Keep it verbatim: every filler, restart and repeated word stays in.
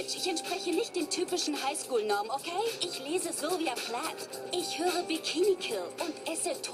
Deutsch. Ich entspreche nicht den typischen Highschool-Normen, okay? Ich lese Sylvia Plath. Ich höre Bikini Kill und esse